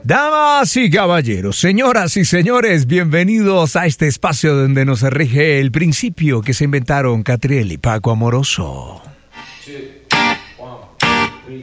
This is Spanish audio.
Damas y caballeros, señoras y señores, bienvenidos a este espacio donde nos rige el principio que se inventaron Catriel y Paco Amoroso. Sí.